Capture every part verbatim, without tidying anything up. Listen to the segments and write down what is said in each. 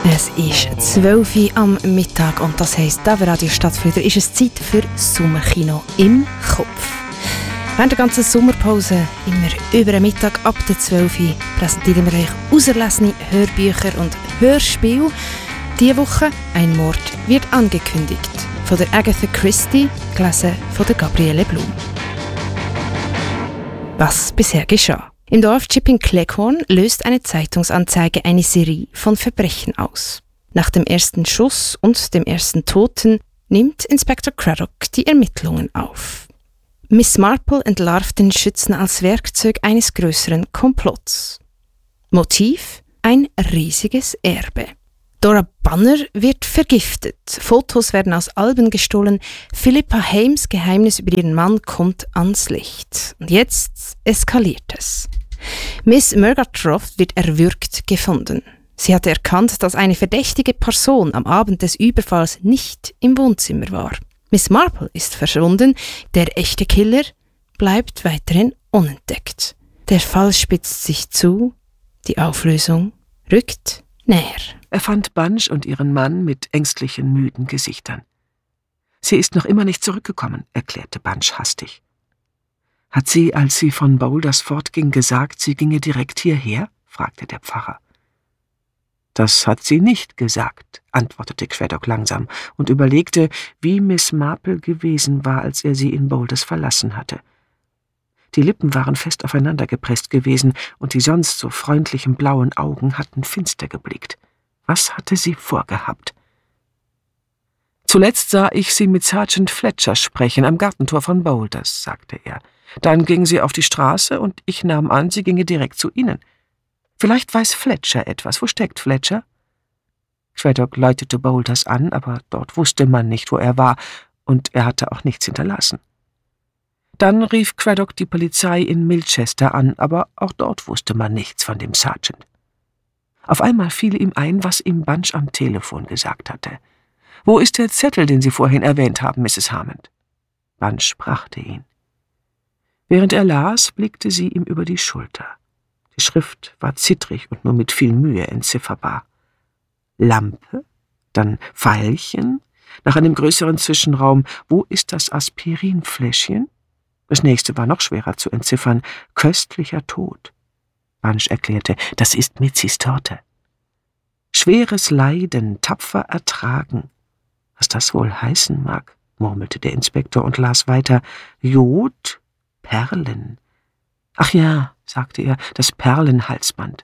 Es ist zwölf Uhr am Mittag und das heisst, da bei Radio Stadtfilter ist es Zeit für Sommerkino im Kopf. Während der ganzen Sommerpause, immer über den Mittag ab der zwölf Uhr, präsentieren wir euch auserlesene Hörbücher und Hörspiele. Diese Woche «Ein Mord wird angekündigt» von der Agatha Christie, gelesen von der Gabriele Blum. Was bisher geschah. Im Dorf Chipping-Cleghorn löst eine Zeitungsanzeige eine Serie von Verbrechen aus. Nach dem ersten Schuss und dem ersten Toten nimmt Inspektor Craddock die Ermittlungen auf. Miss Marple entlarvt den Schützen als Werkzeug eines größeren Komplotts. Motiv? Ein riesiges Erbe. Dora Banner wird vergiftet, Fotos werden aus Alben gestohlen, Philippa Hames Geheimnis über ihren Mann kommt ans Licht. Und jetzt eskaliert es. Miss Murgatroyd wird erwürgt gefunden. Sie hatte erkannt, dass eine verdächtige Person am Abend des Überfalls nicht im Wohnzimmer war. Miss Marple ist verschwunden, der echte Killer bleibt weiterhin unentdeckt. Der Fall spitzt sich zu, die Auflösung rückt näher. Er fand Bunch und ihren Mann mit ängstlichen, müden Gesichtern. »Sie ist noch immer nicht zurückgekommen«, erklärte Bunch hastig. »Hat sie, als sie von Boulders fortging, gesagt, sie ginge direkt hierher?« fragte der Pfarrer. »Das hat sie nicht gesagt«, antwortete Craddock langsam und überlegte, wie Miss Marple gewesen war, als er sie in Boulders verlassen hatte. Die Lippen waren fest aufeinander gepresst gewesen und die sonst so freundlichen blauen Augen hatten finster geblickt. Was hatte sie vorgehabt? »Zuletzt sah ich sie mit Sergeant Fletcher sprechen am Gartentor von Boulders«, sagte er. »Dann ging sie auf die Straße und ich nahm an, sie ginge direkt zu Ihnen. Vielleicht weiß Fletcher etwas. Wo steckt Fletcher?« Craddock läutete Boulders an, aber dort wusste man nicht, wo er war, und er hatte auch nichts hinterlassen. Dann rief Craddock die Polizei in Milchester an, aber auch dort wusste man nichts von dem Sergeant. Auf einmal fiel ihm ein, was ihm Bunch am Telefon gesagt hatte. »Wo ist der Zettel, den Sie vorhin erwähnt haben, Misses Hammond?« Bunch brachte ihn. Während er las, blickte sie ihm über die Schulter. Die Schrift war zittrig und nur mit viel Mühe entzifferbar. Lampe, dann Pfeilchen, nach einem größeren Zwischenraum. Wo ist das Aspirinfläschchen? Das nächste war noch schwerer zu entziffern. Köstlicher Tod. Bunch erklärte, das ist Mitzys Torte. Schweres Leiden, tapfer ertragen. Was das wohl heißen mag, murmelte der Inspektor und las weiter. Jod, Perlen. Ach ja, sagte er, das Perlenhalsband.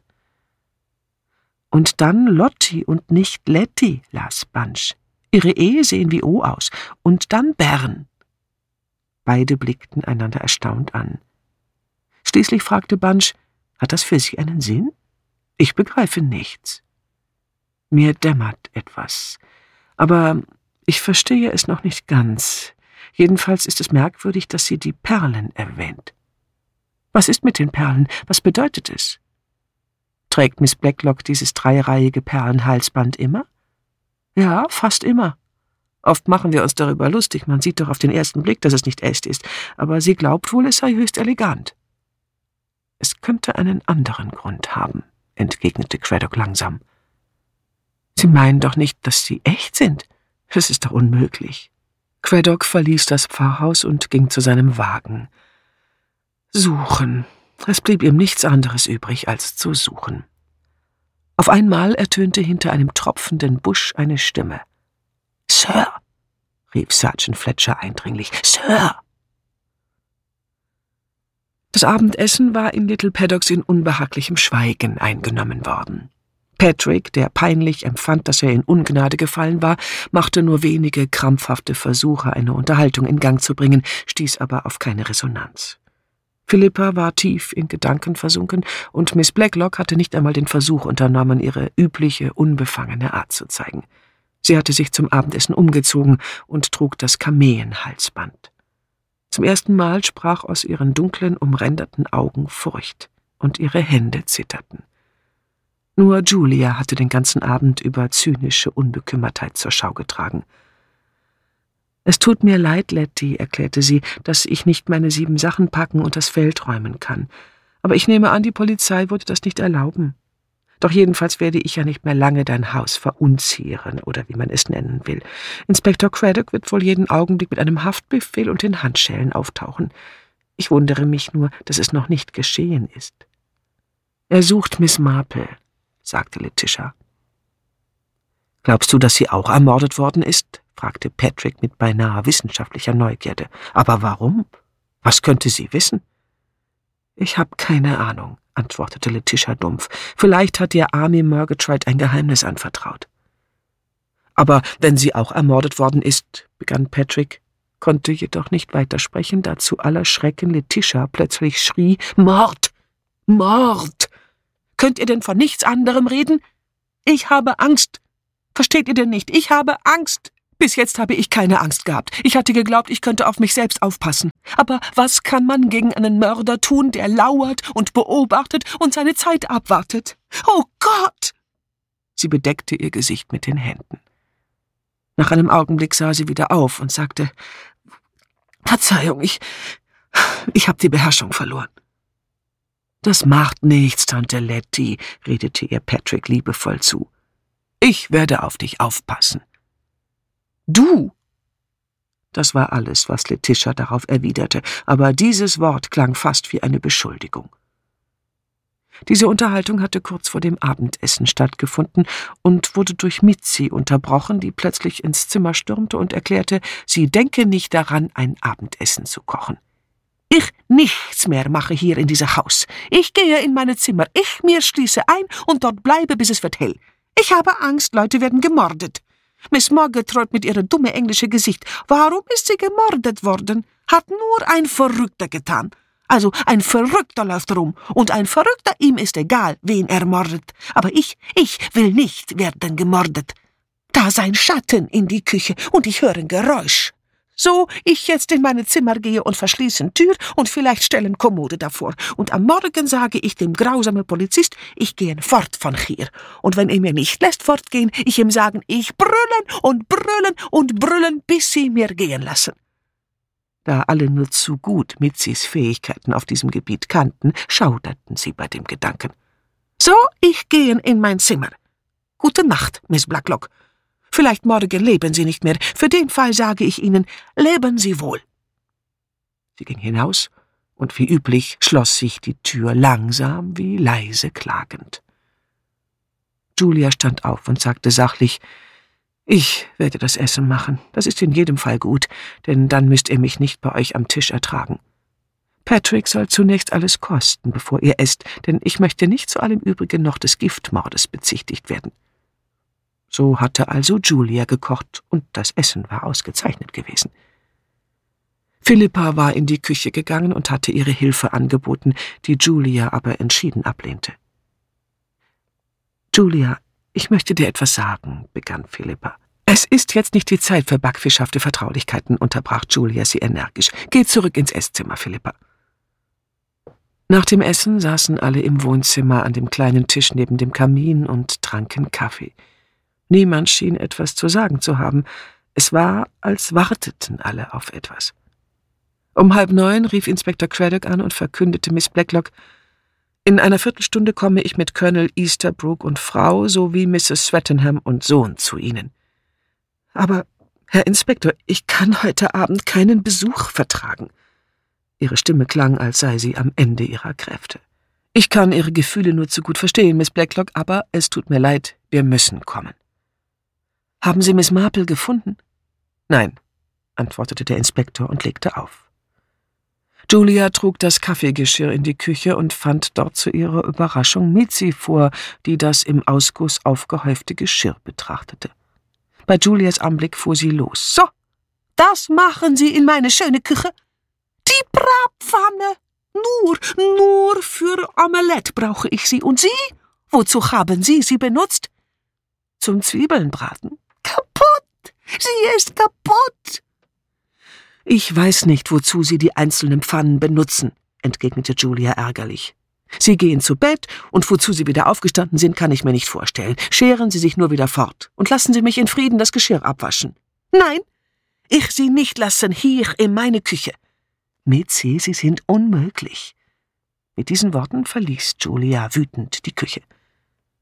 Und dann Lotti und nicht Letty, las Bunch. Ihre Ehe sehen wie O aus. Und dann Bern. Beide blickten einander erstaunt an. Schließlich fragte Bunch, hat das für Sie einen Sinn? Ich begreife nichts. Mir dämmert etwas. Aber ich verstehe es noch nicht ganz. Jedenfalls ist es merkwürdig, dass sie die Perlen erwähnt. Was ist mit den Perlen? Was bedeutet es? Trägt Miss Blacklock dieses dreireihige Perlenhalsband immer? Ja, fast immer. Oft machen wir uns darüber lustig, man sieht doch auf den ersten Blick, dass es nicht echt ist, aber sie glaubt wohl, es sei höchst elegant. Es könnte einen anderen Grund haben, entgegnete Craddock langsam. Sie meinen doch nicht, dass sie echt sind? Das ist doch unmöglich. Craddock verließ das Pfarrhaus und ging zu seinem Wagen. Suchen. Es blieb ihm nichts anderes übrig, als zu suchen. Auf einmal ertönte hinter einem tropfenden Busch eine Stimme. »Sir«, rief Sergeant Fletcher eindringlich, »Sir!« Das Abendessen war in Little Paddocks in unbehaglichem Schweigen eingenommen worden. Patrick, der peinlich empfand, dass er in Ungnade gefallen war, machte nur wenige krampfhafte Versuche, eine Unterhaltung in Gang zu bringen, stieß aber auf keine Resonanz. Philippa war tief in Gedanken versunken, und Miss Blacklock hatte nicht einmal den Versuch unternommen, ihre übliche, unbefangene Art zu zeigen. Sie hatte sich zum Abendessen umgezogen und trug das Kameenhalsband. Zum ersten Mal sprach aus ihren dunklen, umränderten Augen Furcht, und ihre Hände zitterten. Nur Julia hatte den ganzen Abend über zynische Unbekümmertheit zur Schau getragen. »Es tut mir leid, Letty«, erklärte sie, »dass ich nicht meine sieben Sachen packen und das Feld räumen kann. Aber ich nehme an, die Polizei würde das nicht erlauben. Doch jedenfalls werde ich ja nicht mehr lange dein Haus verunzieren, oder wie man es nennen will. Inspektor Craddock wird wohl jeden Augenblick mit einem Haftbefehl und den Handschellen auftauchen. Ich wundere mich nur, dass es noch nicht geschehen ist. Er sucht Miss Marple, sagte Letitia. Glaubst du, dass sie auch ermordet worden ist? Fragte Patrick mit beinahe wissenschaftlicher Neugierde. Aber warum? Was könnte sie wissen? Ich habe keine Ahnung, antwortete Letitia dumpf. Vielleicht hat ihr Amy Murgatroyd ein Geheimnis anvertraut. Aber wenn sie auch ermordet worden ist, begann Patrick, konnte jedoch nicht weitersprechen, da zu aller Schrecken Letitia plötzlich schrie, »Mord! Mord! Könnt ihr denn von nichts anderem reden? Ich habe Angst! Versteht ihr denn nicht? Ich habe Angst! Bis jetzt habe ich keine Angst gehabt. Ich hatte geglaubt, ich könnte auf mich selbst aufpassen. Aber was kann man gegen einen Mörder tun, der lauert und beobachtet und seine Zeit abwartet? Oh Gott!« Sie bedeckte ihr Gesicht mit den Händen. Nach einem Augenblick sah sie wieder auf und sagte, »Verzeihung, ich, ich habe die Beherrschung verloren.« »Das macht nichts, Tante Letty«, redete ihr Patrick liebevoll zu. »Ich werde auf dich aufpassen.« »Du?« Das war alles, was Letitia darauf erwiderte, aber dieses Wort klang fast wie eine Beschuldigung. Diese Unterhaltung hatte kurz vor dem Abendessen stattgefunden und wurde durch Mitzi unterbrochen, die plötzlich ins Zimmer stürmte und erklärte, sie denke nicht daran, ein Abendessen zu kochen. »Ich nichts mehr mache hier in diesem Haus. Ich gehe in meine Zimmer, ich mir schließe ein und dort bleibe, bis es wird hell. Ich habe Angst, Leute werden gemordet. Miss Murgatroyd mit ihrem dummen englischen Gesicht. Warum ist sie gemordet worden? Hat nur ein Verrückter getan. Also ein Verrückter läuft rum, und ein Verrückter, ihm ist egal, wen er mordet. Aber ich, ich will nicht werden gemordet. Da sein Schatten in die Küche, und ich höre ein Geräusch. So, ich jetzt in meine Zimmer gehe und verschließen Tür und vielleicht stellen Kommode davor. Und am Morgen sage ich dem grausamen Polizist, ich gehe fort von hier. Und wenn er mir nicht lässt fortgehen, ich ihm sagen, ich brüllen und brüllen und brüllen, bis sie mir gehen lassen. Da alle nur zu gut Mitzis Fähigkeiten auf diesem Gebiet kannten, schauderten sie bei dem Gedanken. So, ich gehe in mein Zimmer. Gute Nacht, Miss Blacklock. Vielleicht morgen leben Sie nicht mehr. Für den Fall sage ich Ihnen, leben Sie wohl. Sie ging hinaus, und wie üblich schloss sich die Tür langsam wie leise klagend. Julia stand auf und sagte sachlich, »Ich werde das Essen machen. Das ist in jedem Fall gut, denn dann müsst ihr mich nicht bei euch am Tisch ertragen. Patrick soll zunächst alles kosten, bevor ihr esst, denn ich möchte nicht zu allem Übrigen noch des Giftmordes bezichtigt werden.« So hatte also Julia gekocht, und das Essen war ausgezeichnet gewesen. Philippa war in die Küche gegangen und hatte ihre Hilfe angeboten, die Julia aber entschieden ablehnte. »Julia, ich möchte dir etwas sagen«, begann Philippa. »Es ist jetzt nicht die Zeit für backfischhafte Vertraulichkeiten«, unterbrach Julia sie energisch. »Geh zurück ins Esszimmer, Philippa.« Nach dem Essen saßen alle im Wohnzimmer an dem kleinen Tisch neben dem Kamin und tranken Kaffee. Niemand schien etwas zu sagen zu haben. Es war, als warteten alle auf etwas. Um halb neun rief Inspektor Craddock an und verkündete Miss Blacklock, »In einer Viertelstunde komme ich mit Colonel Easterbrook und Frau sowie Misses Swettenham und Sohn zu Ihnen.« »Aber, Herr Inspektor, ich kann heute Abend keinen Besuch vertragen.« Ihre Stimme klang, als sei sie am Ende ihrer Kräfte. »Ich kann Ihre Gefühle nur zu gut verstehen, Miss Blacklock, aber es tut mir leid, wir müssen kommen.« »Haben Sie Miss Marple gefunden?« »Nein«, antwortete der Inspektor und legte auf. Julia trug das Kaffeegeschirr in die Küche und fand dort zu ihrer Überraschung Mitzi vor, die das im Ausguss aufgehäufte Geschirr betrachtete. Bei Julias Anblick fuhr sie los. »So, das machen Sie in meine schöne Küche? Die Bratpfanne! Nur, nur für Omelette brauche ich sie. Und Sie? Wozu haben Sie sie benutzt?« »Zum Zwiebelnbraten.« »Kaputt! Sie ist kaputt!« »Ich weiß nicht, wozu Sie die einzelnen Pfannen benutzen«, entgegnete Julia ärgerlich. »Sie gehen zu Bett, und wozu Sie wieder aufgestanden sind, kann ich mir nicht vorstellen. Scheren Sie sich nur wieder fort und lassen Sie mich in Frieden das Geschirr abwaschen.« »Nein, ich Sie nicht lassen hier in meine Küche.« »Mitzi, Sie sind unmöglich.« Mit diesen Worten verließ Julia wütend die Küche.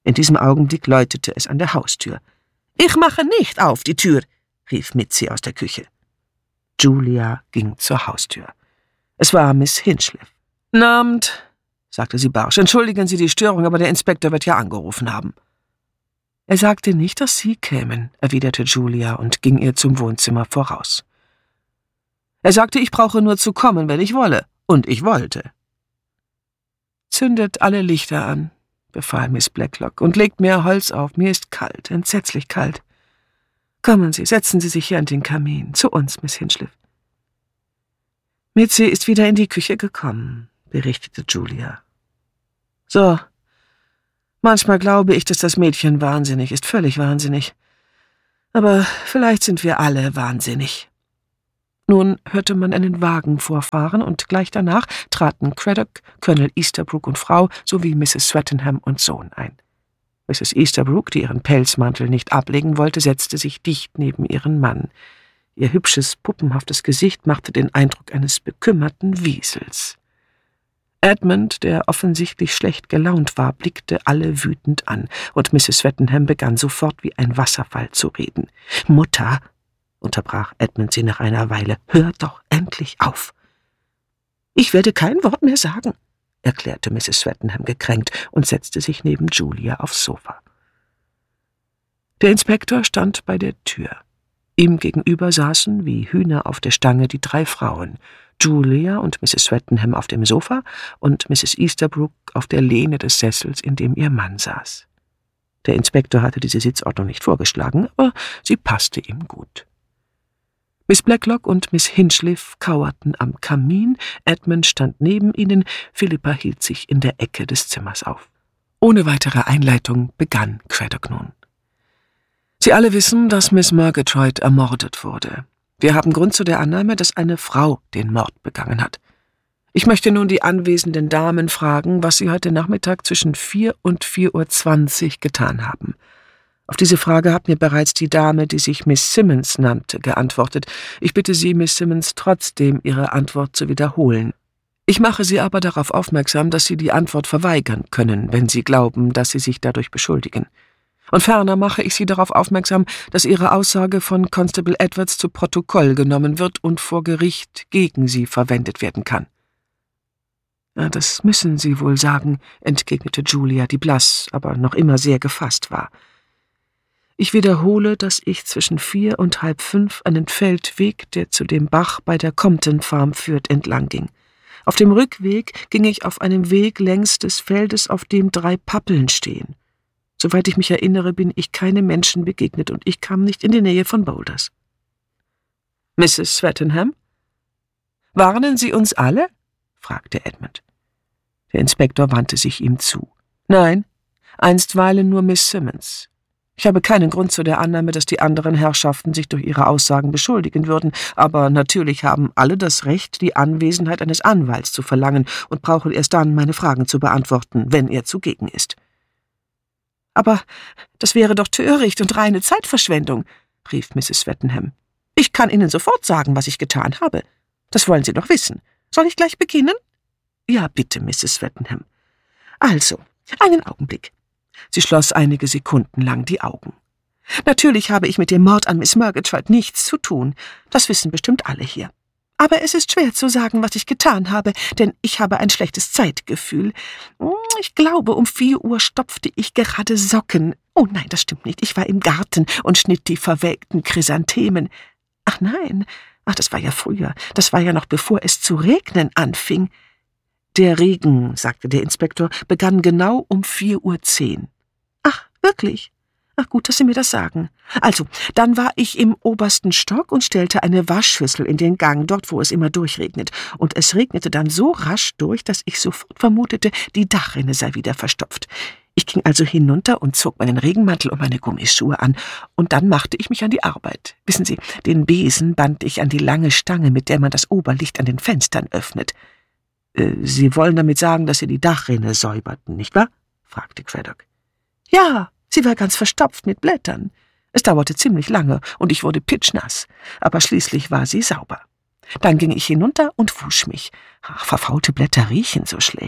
In diesem Augenblick läutete es an der Haustür. »Ich mache nicht auf die Tür«, rief Mitzi aus der Küche. Julia ging zur Haustür. Es war Miss Hinchliffe. »Guten Abend«, sagte sie barsch. »Entschuldigen Sie die Störung, aber der Inspektor wird ja angerufen haben.« »Er sagte nicht, dass Sie kämen«, erwiderte Julia und ging ihr zum Wohnzimmer voraus. »Er sagte, ich brauche nur zu kommen, wenn ich wolle. Und ich wollte.« »Zündet alle Lichter an«, befahl Miss Blacklock, »und legt mehr Holz auf. Mir ist kalt, entsetzlich kalt. Kommen Sie, setzen Sie sich hier an den Kamin. Zu uns, Miss Hinchliffe.« »Mitzi ist wieder in die Küche gekommen«, berichtete Julia. »So, manchmal glaube ich, dass das Mädchen wahnsinnig ist, völlig wahnsinnig. Aber vielleicht sind wir alle wahnsinnig.« Nun hörte man einen Wagen vorfahren, und gleich danach traten Craddock, Colonel Easterbrook und Frau sowie Misses Swettenham und Sohn ein. Misses Easterbrook, die ihren Pelzmantel nicht ablegen wollte, setzte sich dicht neben ihren Mann. Ihr hübsches, puppenhaftes Gesicht machte den Eindruck eines bekümmerten Wiesels. Edmund, der offensichtlich schlecht gelaunt war, blickte alle wütend an, und Misses Swettenham begann sofort wie ein Wasserfall zu reden. »Mutter«, unterbrach Edmund sie nach einer Weile, »hör doch endlich auf.« »Ich werde kein Wort mehr sagen«, erklärte Misses Swettenham gekränkt und setzte sich neben Julia aufs Sofa. Der Inspektor stand bei der Tür. Ihm gegenüber saßen wie Hühner auf der Stange die drei Frauen, Julia und Misses Swettenham auf dem Sofa und Misses Easterbrook auf der Lehne des Sessels, in dem ihr Mann saß. Der Inspektor hatte diese Sitzordnung nicht vorgeschlagen, aber sie passte ihm gut. Miss Blacklock und Miss Hinchliffe kauerten am Kamin, Edmund stand neben ihnen, Philippa hielt sich in der Ecke des Zimmers auf. Ohne weitere Einleitung begann Craddock nun. »Sie alle wissen, dass Miss Murgatroyd ermordet wurde. Wir haben Grund zu der Annahme, dass eine Frau den Mord begangen hat. Ich möchte nun die anwesenden Damen fragen, was sie heute Nachmittag zwischen vier und vier Uhr zwanzig getan haben. Auf diese Frage hat mir bereits die Dame, die sich Miss Simmons nannte, geantwortet. Ich bitte Sie, Miss Simmons, trotzdem Ihre Antwort zu wiederholen. Ich mache Sie aber darauf aufmerksam, dass Sie die Antwort verweigern können, wenn Sie glauben, dass Sie sich dadurch beschuldigen. Und ferner mache ich Sie darauf aufmerksam, dass Ihre Aussage von Constable Edwards zu Protokoll genommen wird und vor Gericht gegen Sie verwendet werden kann.« »Ja, das müssen Sie wohl sagen«, entgegnete Julia, die blass, aber noch immer sehr gefasst war. »Ich wiederhole, dass ich zwischen vier und halb fünf einen Feldweg, der zu dem Bach bei der Compton Farm führt, entlang ging. Auf dem Rückweg ging ich auf einem Weg längs des Feldes, auf dem drei Pappeln stehen. Soweit ich mich erinnere, bin ich keinem Menschen begegnet, und ich kam nicht in die Nähe von Boulders.« »Misses Swettenham? Warnen Sie uns alle?« fragte Edmund. Der Inspektor wandte sich ihm zu. »Nein, einstweilen nur Miss Simmons. Ich habe keinen Grund zu der Annahme, dass die anderen Herrschaften sich durch ihre Aussagen beschuldigen würden, aber natürlich haben alle das Recht, die Anwesenheit eines Anwalts zu verlangen und brauchen erst dann meine Fragen zu beantworten, wenn er zugegen ist.« »Aber das wäre doch töricht und reine Zeitverschwendung«, rief Misses Swettenham. »Ich kann Ihnen sofort sagen, was ich getan habe. Das wollen Sie doch wissen. Soll ich gleich beginnen?« »Ja, bitte, Misses Swettenham. Also, einen Augenblick.« Sie schloss einige Sekunden lang die Augen. »Natürlich habe ich mit dem Mord an Miss Murgatroyd nichts zu tun. Das wissen bestimmt alle hier. Aber es ist schwer zu sagen, was ich getan habe, denn ich habe ein schlechtes Zeitgefühl. Ich glaube, um vier Uhr stopfte ich gerade Socken. Oh nein, das stimmt nicht. Ich war im Garten und schnitt die verwelkten Chrysanthemen. Ach nein, ach, das war ja früher. Das war ja noch bevor es zu regnen anfing. Der Regen«, sagte der Inspektor, »begann genau um vier Uhr zehn. »Ach, wirklich? Ach, gut, dass Sie mir das sagen. Also, dann war ich im obersten Stock und stellte eine Waschschüssel in den Gang, dort, wo es immer durchregnet. Und es regnete dann so rasch durch, dass ich sofort vermutete, die Dachrinne sei wieder verstopft. Ich ging also hinunter und zog meinen Regenmantel und meine Gummischuhe an, und dann machte ich mich an die Arbeit. Wissen Sie, den Besen band ich an die lange Stange, mit der man das Oberlicht an den Fenstern öffnet.« »Sie wollen damit sagen, dass Sie die Dachrinne säuberten, nicht wahr?« fragte Craddock. »Ja, sie war ganz verstopft mit Blättern. Es dauerte ziemlich lange, und ich wurde pitschnass, aber schließlich war sie sauber. Dann ging ich hinunter und wusch mich. Ach, verfaulte Blätter riechen so schlecht.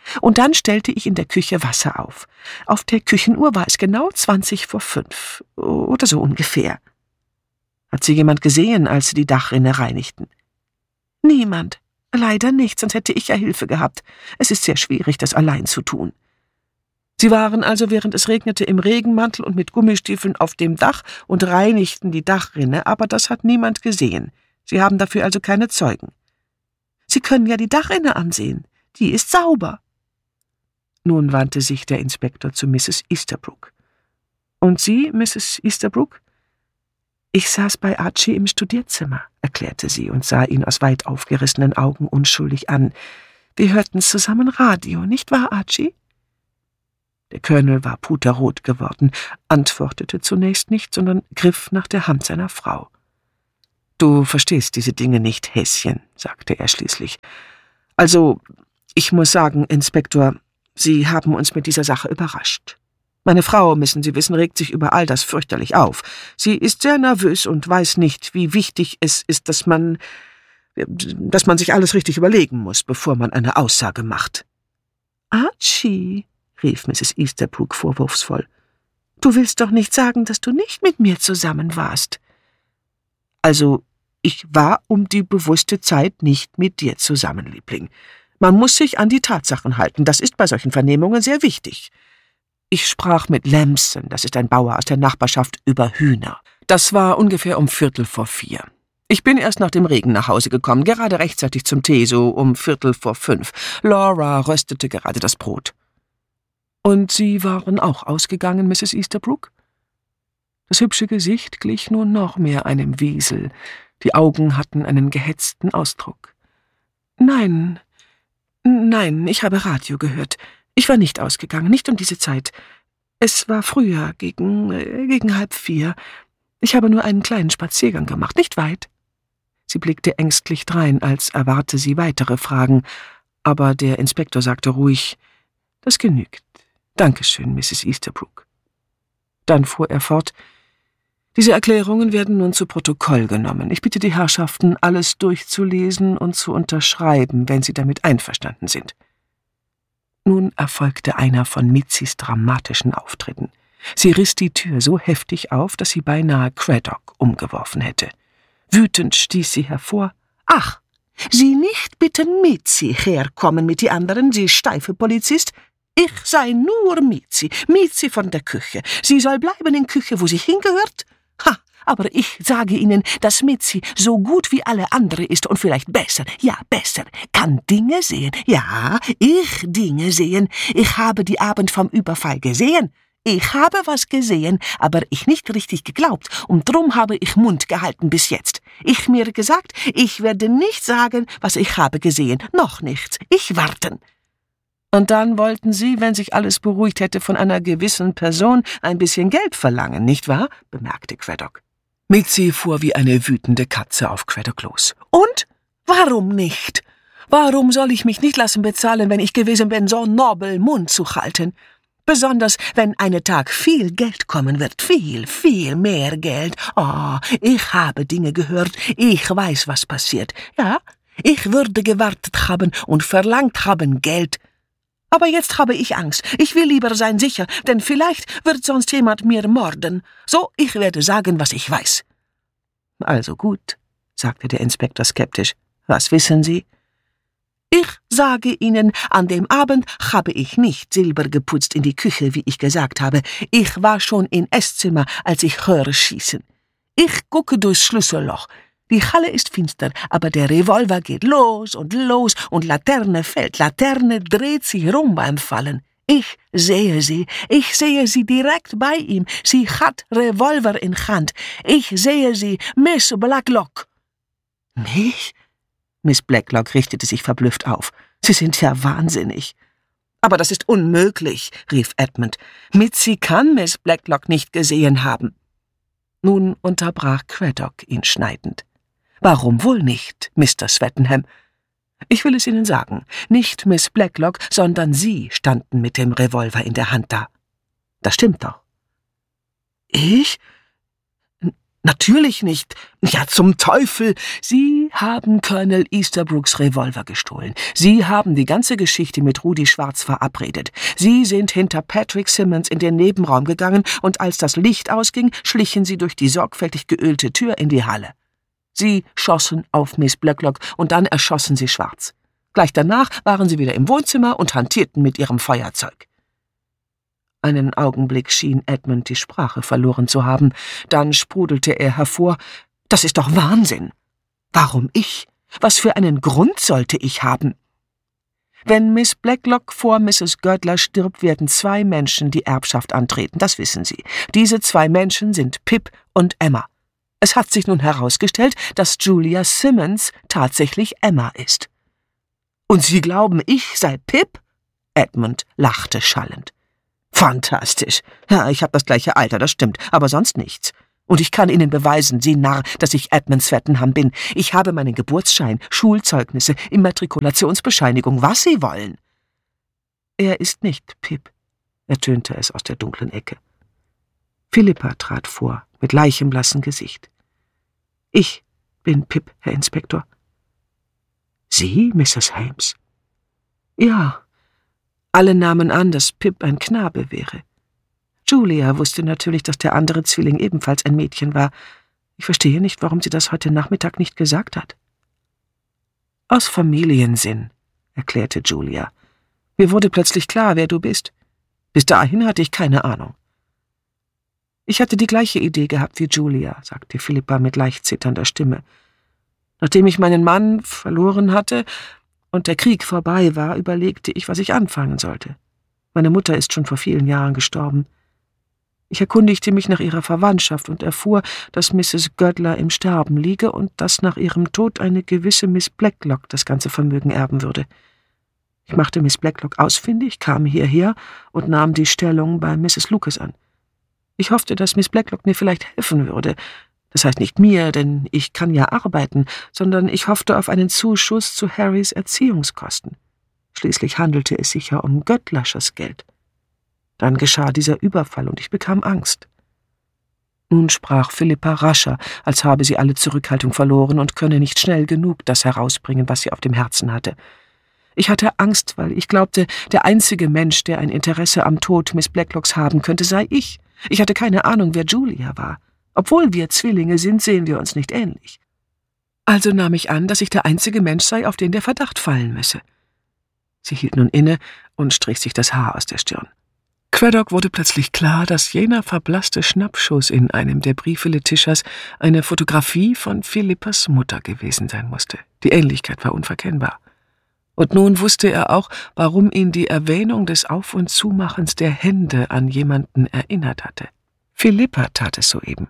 Und dann stellte ich in der Küche Wasser auf. Auf der Küchenuhr war es genau zwanzig vor fünf. Oder so ungefähr. Hat Sie jemand gesehen, als Sie die Dachrinne reinigten? Niemand. Leider nicht, sonst hätte ich ja Hilfe gehabt. Es ist sehr schwierig, das allein zu tun. Sie waren also, während es regnete, im Regenmantel und mit Gummistiefeln auf dem Dach und reinigten die Dachrinne, aber das hat niemand gesehen. Sie haben dafür also keine Zeugen. Sie können ja die Dachrinne ansehen. Die ist sauber. Nun wandte sich der Inspektor zu Misses Easterbrook. Und Sie, Misses Easterbrook? Ich saß bei Archie im Studierzimmer, erklärte sie und sah ihn aus weit aufgerissenen Augen unschuldig an. Wir hörten zusammen Radio, nicht wahr, Archie? Der Colonel war puterrot geworden, antwortete zunächst nicht, sondern griff nach der Hand seiner Frau. »Du verstehst diese Dinge nicht, Häschen«, sagte er schließlich. »Also, ich muss sagen, Inspektor, Sie haben uns mit dieser Sache überrascht. Meine Frau, müssen Sie wissen, regt sich über all das fürchterlich auf. Sie ist sehr nervös und weiß nicht, wie wichtig es ist, dass man, dass man sich alles richtig überlegen muss, bevor man eine Aussage macht.« »Archie«, rief Misses Easterbrook vorwurfsvoll, »du willst doch nicht sagen, dass du nicht mit mir zusammen warst.« »Also, ich war um die bewusste Zeit nicht mit dir zusammen, Liebling. Man muss sich an die Tatsachen halten, das ist bei solchen Vernehmungen sehr wichtig. Ich sprach mit Lamson, das ist ein Bauer aus der Nachbarschaft, über Hühner. Das war ungefähr um Viertel vor vier. Ich bin erst nach dem Regen nach Hause gekommen, gerade rechtzeitig zum Tee, so um Viertel vor fünf. Laura röstete gerade das Brot.« »Und Sie waren auch ausgegangen, Misses Easterbrook?« Das hübsche Gesicht glich nun noch mehr einem Wiesel. Die Augen hatten einen gehetzten Ausdruck. »Nein, nein, ich habe Radio gehört. Ich war nicht ausgegangen, nicht um diese Zeit. Es war früher, gegen, äh, gegen halb vier. Ich habe nur einen kleinen Spaziergang gemacht, nicht weit.« Sie blickte ängstlich drein, als erwarte sie weitere Fragen, aber der Inspektor sagte ruhig, »Das genügt. Dankeschön, Misses Easterbrook.« Dann fuhr er fort, »Diese Erklärungen werden nun zu Protokoll genommen. Ich bitte die Herrschaften, alles durchzulesen und zu unterschreiben, wenn sie damit einverstanden sind.« Nun erfolgte einer von Mizis dramatischen Auftritten. Sie riss die Tür so heftig auf, dass sie beinahe Craddock umgeworfen hätte. Wütend stieß sie hervor, »Ach, Sie nicht bitten Mizi herkommen mit die anderen, Sie steife Polizist? Ich sei nur Mizi, Mizi von der Küche. Sie soll bleiben in Küche, wo sie hingehört? Ha, aber ich sage Ihnen, dass Mizi so gut wie alle andere ist und vielleicht besser, ja besser, kann Dinge sehen. Ja, ich Dinge sehen. Ich habe die Abend vom Überfall gesehen. Ich habe was gesehen, aber ich nicht richtig geglaubt, und drum habe ich Mund gehalten bis jetzt. Ich mir gesagt, ich werde nicht sagen, was ich habe gesehen, noch nichts. Ich warten.« »Und dann wollten Sie, wenn sich alles beruhigt hätte, von einer gewissen Person ein bisschen Geld verlangen, nicht wahr?« bemerkte Craddock. Mizi fuhr wie eine wütende Katze auf Craddock los. »Und? Warum nicht? Warum soll ich mich nicht lassen bezahlen, wenn ich gewesen bin, so nobel Mund zu halten? Besonders, wenn einen Tag viel Geld kommen wird, viel, viel mehr Geld. Oh, ich habe Dinge gehört, ich weiß, was passiert. Ja, ich würde gewartet haben und verlangt haben Geld. Aber jetzt habe ich Angst. Ich will lieber sein sicher, denn vielleicht wird sonst jemand mir morden. So, ich werde sagen, was ich weiß.« »Also gut«, sagte der Inspektor skeptisch. »Was wissen Sie?« »Ich sage Ihnen, an dem Abend habe ich nicht Silber geputzt in die Küche, wie ich gesagt habe. Ich war schon im Esszimmer, als ich höre schießen. Ich gucke durchs Schlüsselloch. Die Halle ist finster, aber der Revolver geht los und los und Laterne fällt, Laterne dreht sich rum beim Fallen. Ich sehe sie, ich sehe sie direkt bei ihm. Sie hat Revolver in Hand. Ich sehe sie, Miss Blacklock.« »Mich?« Miss Blacklock richtete sich verblüfft auf. »Sie sind ja wahnsinnig.« »Aber das ist unmöglich«, rief Edmund. »Mizi kann Miss Blacklock nicht gesehen haben.« Nun unterbrach Craddock ihn schneidend. »Warum wohl nicht, Mister Swettenham? Ich will es Ihnen sagen, nicht Miss Blacklock, sondern Sie standen mit dem Revolver in der Hand da. Das stimmt doch.« »Ich? N- natürlich nicht. Ja, zum Teufel. Sie haben Colonel Easterbrooks Revolver gestohlen. Sie haben die ganze Geschichte mit Rudi Schwarz verabredet. Sie sind hinter Patrick Simmons in den Nebenraum gegangen und als das Licht ausging, schlichen Sie durch die sorgfältig geölte Tür in die Halle. Sie schossen auf Miss Blacklock und dann erschossen Sie Schwarz. Gleich danach waren Sie wieder im Wohnzimmer und hantierten mit Ihrem Feuerzeug. Einen Augenblick schien Edmund die Sprache verloren zu haben. Dann sprudelte er hervor: »Das ist doch Wahnsinn! Warum ich? Was für einen Grund sollte ich haben?« »Wenn Miss Blacklock vor Misses Girdler stirbt, werden zwei Menschen die Erbschaft antreten, das wissen Sie. Diese zwei Menschen sind Pip und Emma. Es hat sich nun herausgestellt, dass Julia Simmons tatsächlich Emma ist.« »Und Sie glauben, ich sei Pip?« Edmund lachte schallend. »Fantastisch. Ja, ich habe das gleiche Alter, das stimmt, aber sonst nichts. Und ich kann Ihnen beweisen, Sie Narr, dass ich Edmund Swettenham bin. Ich habe meinen Geburtsschein, Schulzeugnisse, Immatrikulationsbescheinigung, was Sie wollen.« »Er ist nicht Pip«, ertönte es aus der dunklen Ecke. Philippa trat vor, mit leichenblassem Gesicht. »Ich bin Pip, Herr Inspektor.« »Sie, Misses Holmes?« »Ja.« Alle nahmen an, dass Pip ein Knabe wäre. Julia wusste natürlich, dass der andere Zwilling ebenfalls ein Mädchen war. Ich verstehe nicht, warum sie das heute Nachmittag nicht gesagt hat. »Aus Familiensinn«, erklärte Julia. »Mir wurde plötzlich klar, wer du bist. Bis dahin hatte ich keine Ahnung.« »Ich hatte die gleiche Idee gehabt wie Julia«, sagte Philippa mit leicht zitternder Stimme. »Nachdem ich meinen Mann verloren hatte und der Krieg vorbei war, überlegte ich, was ich anfangen sollte. Meine Mutter ist schon vor vielen Jahren gestorben. Ich erkundigte mich nach ihrer Verwandtschaft und erfuhr, dass Misses Girdler im Sterben liege und dass nach ihrem Tod eine gewisse Miss Blacklock das ganze Vermögen erben würde. Ich machte Miss Blacklock ausfindig, kam hierher und nahm die Stellung bei Misses Lucas an. Ich hoffte, dass Miss Blacklock mir vielleicht helfen würde. Das heißt nicht mir, denn ich kann ja arbeiten, sondern ich hoffte auf einen Zuschuss zu Harrys Erziehungskosten. Schließlich handelte es sich ja um Göttlerschers Geld. Dann geschah dieser Überfall und ich bekam Angst. Nun sprach Philippa rascher, als habe sie alle Zurückhaltung verloren und könne nicht schnell genug das herausbringen, was sie auf dem Herzen hatte. Ich hatte Angst, weil ich glaubte, der einzige Mensch, der ein Interesse am Tod Miss Blacklocks haben könnte, sei ich. Ich hatte keine Ahnung, wer Julia war. Obwohl wir Zwillinge sind, sehen wir uns nicht ähnlich. Also nahm ich an, dass ich der einzige Mensch sei, auf den der Verdacht fallen müsse. Sie hielt nun inne und strich sich das Haar aus der Stirn. Craddock wurde plötzlich klar, dass jener verblasste Schnappschuss in einem der Briefe Letitias eine Fotografie von Philippas Mutter gewesen sein musste. Die Ähnlichkeit war unverkennbar. Und nun wusste er auch, warum ihn die Erwähnung des Auf- und Zumachens der Hände an jemanden erinnert hatte. Philippa tat es soeben.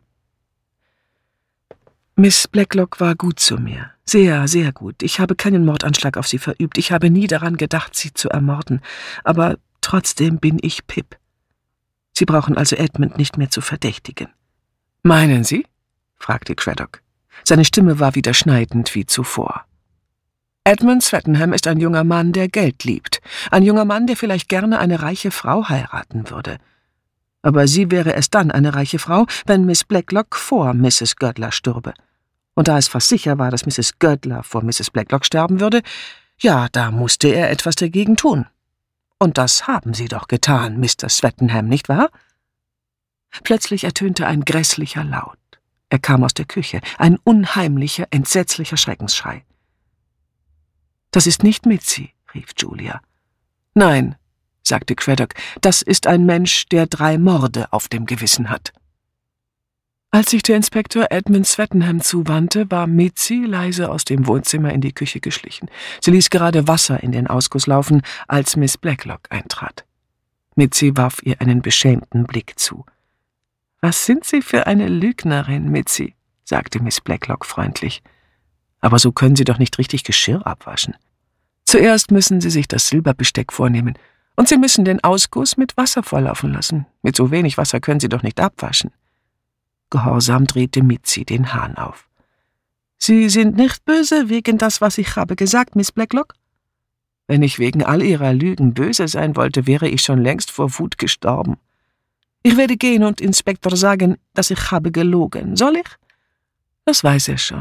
Miss Blacklock war gut zu mir. Sehr, sehr gut. Ich habe keinen Mordanschlag auf sie verübt. Ich habe nie daran gedacht, sie zu ermorden. Aber trotzdem bin ich Pip. Sie brauchen also Edmund nicht mehr zu verdächtigen. »Meinen Sie?« fragte Craddock. Seine Stimme war wieder schneidend wie zuvor. »Edmund Swettenham ist ein junger Mann, der Geld liebt. Ein junger Mann, der vielleicht gerne eine reiche Frau heiraten würde. Aber sie wäre es dann eine reiche Frau, wenn Miss Blacklock vor Misses Girdler stürbe. Und da es fast sicher war, dass Misses Girdler vor Misses Blacklock sterben würde, ja, da musste er etwas dagegen tun. Und das haben Sie doch getan, Mister Swettenham, nicht wahr?« Plötzlich ertönte ein grässlicher Laut. Er kam aus der Küche, ein unheimlicher, entsetzlicher Schreckensschrei. »Das ist nicht Mitzi«, rief Julia. »Nein«, sagte Craddock, »das ist ein Mensch, der drei Morde auf dem Gewissen hat.« Als sich der Inspektor Edmund Swettenham zuwandte, war Mitzi leise aus dem Wohnzimmer in die Küche geschlichen. Sie ließ gerade Wasser in den Ausguss laufen, als Miss Blacklock eintrat. Mitzi warf ihr einen beschämten Blick zu. »Was sind Sie für eine Lügnerin, Mitzi?« sagte Miss Blacklock freundlich. »Aber so können Sie doch nicht richtig Geschirr abwaschen. Zuerst müssen Sie sich das Silberbesteck vornehmen, und Sie müssen den Ausguss mit Wasser volllaufen lassen. Mit so wenig Wasser können Sie doch nicht abwaschen.« Gehorsam drehte Mitzi den Hahn auf. »Sie sind nicht böse wegen das, was ich habe gesagt, Miss Blacklock?« »Wenn ich wegen all Ihrer Lügen böse sein wollte, wäre ich schon längst vor Wut gestorben. Ich werde gehen und Inspektor sagen, dass ich habe gelogen. Soll ich?« »Das weiß er schon.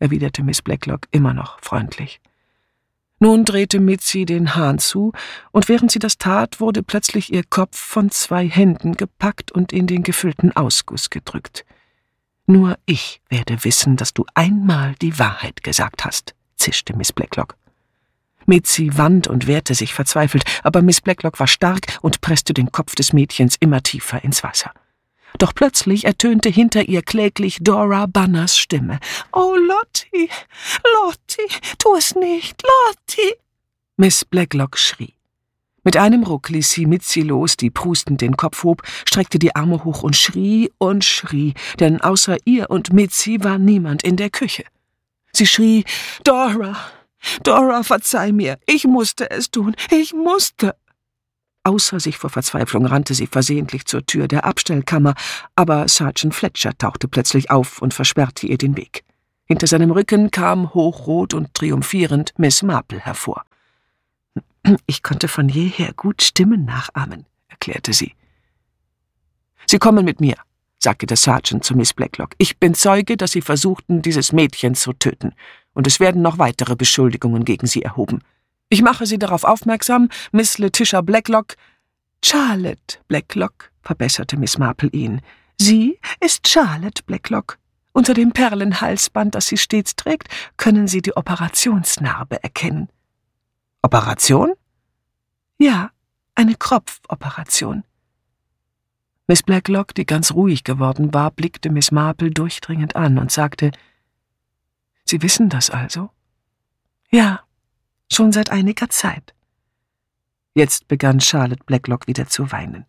erwiderte Miss Blacklock immer noch freundlich. Nun drehte Mitzi den Hahn zu, und während sie das tat, wurde plötzlich ihr Kopf von zwei Händen gepackt und in den gefüllten Ausguss gedrückt. »Nur ich werde wissen, dass du einmal die Wahrheit gesagt hast«, zischte Miss Blacklock. Mitzi wand und wehrte sich verzweifelt, aber Miss Blacklock war stark und presste den Kopf des Mädchens immer tiefer ins Wasser. Doch plötzlich ertönte hinter ihr kläglich Dora Banners Stimme. »Oh, Lottie, Lottie, tu es nicht, Lottie!« Miss Blacklock schrie. Mit einem Ruck ließ sie Mitzi los, die prustend den Kopf hob, streckte die Arme hoch und schrie und schrie, denn außer ihr und Mitzi war niemand in der Küche. Sie schrie, »Dora, Dora, verzeih mir, ich musste es tun, ich musste!« Außer sich vor Verzweiflung rannte sie versehentlich zur Tür der Abstellkammer, aber Sergeant Fletcher tauchte plötzlich auf und versperrte ihr den Weg. Hinter seinem Rücken kam hochrot und triumphierend Miss Marple hervor. »Ich konnte von jeher gut Stimmen nachahmen«, erklärte sie. »Sie kommen mit mir«, sagte der Sergeant zu Miss Blacklock. »Ich bin Zeuge, dass Sie versuchten, dieses Mädchen zu töten, und es werden noch weitere Beschuldigungen gegen Sie erhoben. Ich mache Sie darauf aufmerksam, Miss Letitia Blacklock.« »Charlotte Blacklock«, verbesserte Miss Marple ihn. »Sie ist Charlotte Blacklock. Unter dem Perlenhalsband, das sie stets trägt, können Sie die Operationsnarbe erkennen.« »Operation?« »Ja, eine Kropfoperation.« Miss Blacklock, die ganz ruhig geworden war, blickte Miss Marple durchdringend an und sagte, »Sie wissen das also?« »Ja, schon seit einiger Zeit.« Jetzt begann Charlotte Blacklock wieder zu weinen.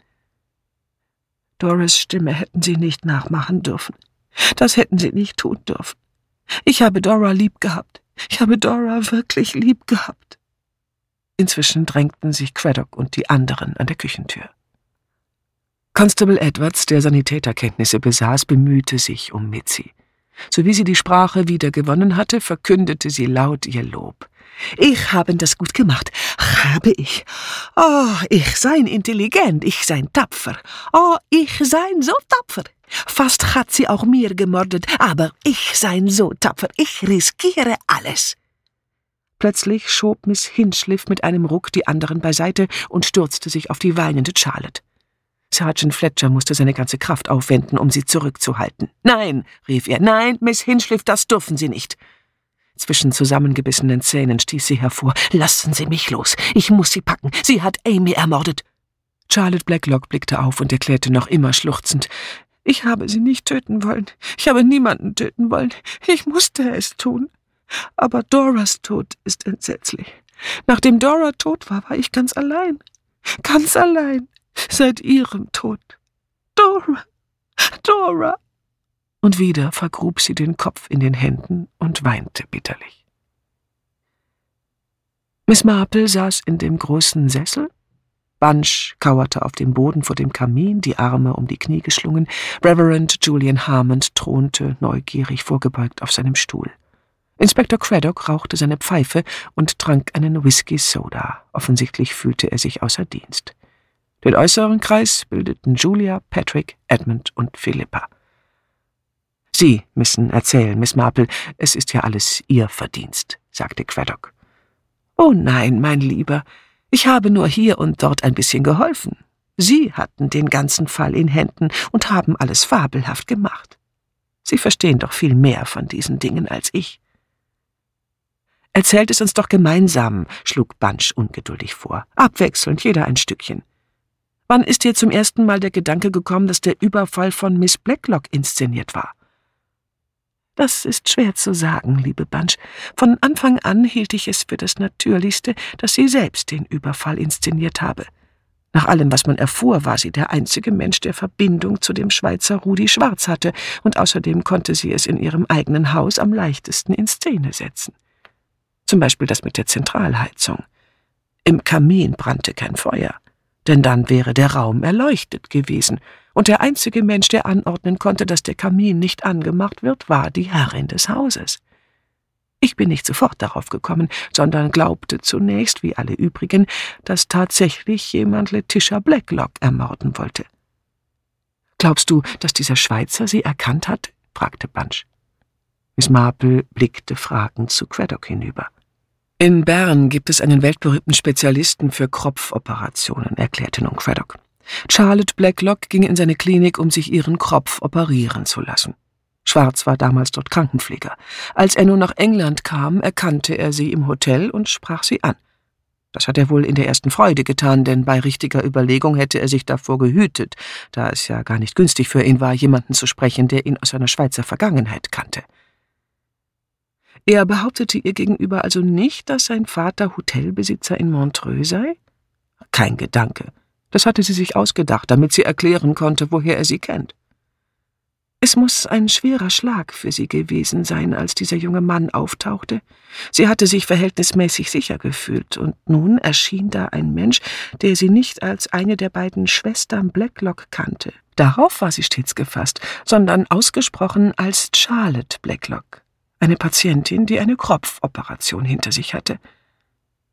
»Doras Stimme hätten Sie nicht nachmachen dürfen. Das hätten Sie nicht tun dürfen. Ich habe Dora lieb gehabt. Ich habe Dora wirklich lieb gehabt.« Inzwischen drängten sich Craddock und die anderen an der Küchentür. Constable Edwards, der Sanitäterkenntnisse besaß, bemühte sich um Mitzi. Sowie sie die Sprache wieder gewonnen hatte, verkündete sie laut ihr Lob. »Ich habe das gut gemacht, habe ich. Oh, ich sein intelligent, ich sein tapfer. Oh, ich sein so tapfer. Fast hat sie auch mir gemordet, aber ich sein so tapfer, ich riskiere alles.« Plötzlich schob Miss Hinchliff mit einem Ruck die anderen beiseite und stürzte sich auf die weinende Charlotte. Sergeant Fletcher musste seine ganze Kraft aufwenden, um sie zurückzuhalten. »Nein«, rief er, »nein, Miss Hinchliff, das dürfen Sie nicht.« Zwischen zusammengebissenen Zähnen stieß sie hervor. »Lassen Sie mich los, ich muss Sie packen, sie hat Amy ermordet.« Charlotte Blacklock blickte auf und erklärte noch immer schluchzend, »Ich habe sie nicht töten wollen, ich habe niemanden töten wollen, ich musste es tun. Aber Doras Tod ist entsetzlich. Nachdem Dora tot war, war ich ganz allein. Ganz allein. Seit ihrem Tod. Dora, Dora.« Und wieder vergrub sie den Kopf in den Händen und weinte bitterlich. Miss Marple saß in dem großen Sessel. Bunch kauerte auf dem Boden vor dem Kamin, die Arme um die Knie geschlungen. Reverend Julian Harmond thronte neugierig vorgebeugt auf seinem Stuhl. Inspektor Craddock rauchte seine Pfeife und trank einen Whisky-Soda. Offensichtlich fühlte er sich außer Dienst. Den äußeren Kreis bildeten Julia, Patrick, Edmund und Philippa. »Sie müssen erzählen, Miss Marple, es ist ja alles Ihr Verdienst«, sagte Craddock. »Oh nein, mein Lieber, ich habe nur hier und dort ein bisschen geholfen. Sie hatten den ganzen Fall in Händen und haben alles fabelhaft gemacht. Sie verstehen doch viel mehr von diesen Dingen als ich.« »Erzählt es uns doch gemeinsam«, schlug Bunch ungeduldig vor. »Abwechselnd, jeder ein Stückchen. Wann ist dir zum ersten Mal der Gedanke gekommen, dass der Überfall von Miss Blacklock inszeniert war?« »Das ist schwer zu sagen, liebe Bunch. Von Anfang an hielt ich es für das Natürlichste, dass sie selbst den Überfall inszeniert habe. Nach allem, was man erfuhr, war sie der einzige Mensch, der Verbindung zu dem Schweizer Rudi Schwarz hatte, und außerdem konnte sie es in ihrem eigenen Haus am leichtesten in Szene setzen. Zum Beispiel das mit der Zentralheizung. Im Kamin brannte kein Feuer, denn dann wäre der Raum erleuchtet gewesen, und der einzige Mensch, der anordnen konnte, dass der Kamin nicht angemacht wird, war die Herrin des Hauses. Ich bin nicht sofort darauf gekommen, sondern glaubte zunächst, wie alle übrigen, dass tatsächlich jemand Letitia Blacklock ermorden wollte. »Glaubst du, dass dieser Schweizer sie erkannt hat?« fragte Bunch. Miss Marple blickte fragend zu Craddock hinüber. »In Bern gibt es einen weltberühmten Spezialisten für Kropfoperationen«, erklärte nun Craddock. »Charlotte Blacklock ging in seine Klinik, um sich ihren Kropf operieren zu lassen. Schwarz war damals dort Krankenpfleger. Als er nun nach England kam, erkannte er sie im Hotel und sprach sie an. Das hat er wohl in der ersten Freude getan, denn bei richtiger Überlegung hätte er sich davor gehütet, da es ja gar nicht günstig für ihn war, jemanden zu sprechen, der ihn aus seiner Schweizer Vergangenheit kannte. Er behauptete ihr gegenüber also nicht, dass sein Vater Hotelbesitzer in Montreux sei? Kein Gedanke. Das hatte sie sich ausgedacht, damit sie erklären konnte, woher er sie kennt. Es muss ein schwerer Schlag für sie gewesen sein, als dieser junge Mann auftauchte. Sie hatte sich verhältnismäßig sicher gefühlt, und nun erschien da ein Mensch, der sie nicht als eine der beiden Schwestern Blacklock kannte. Darauf war sie stets gefasst, sondern ausgesprochen als Charlotte Blacklock, eine Patientin, die eine Kropfoperation hinter sich hatte.